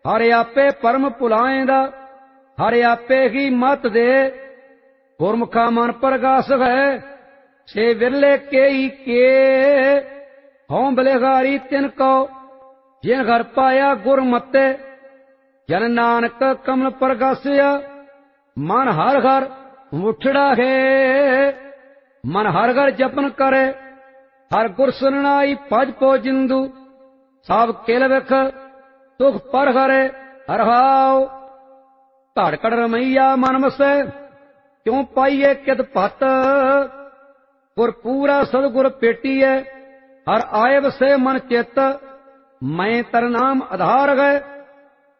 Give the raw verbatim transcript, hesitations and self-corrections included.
हर आपे परम भुलाएंदा, हर आपे ही मत दे। गुरमुखा मन प्रगास है, छे विरले के ही के। हों बलिहारी तिन को, जिन घर पाया गुरमते। जन नानक कमल प्रगासिया, मन हर घर मुठड़ा है। मन हर घर जपन करे, हर गुर सुननाई भज पो जिंदु। सब किल विख सुख पर हरे हरहाओ। धड़कड़ रमैया मन मसै, क्यों पाइए कित पत। गुर पूरा सदगुर पेटीए, हर आए बसे मन चित। मैं तर नाम आधार गए,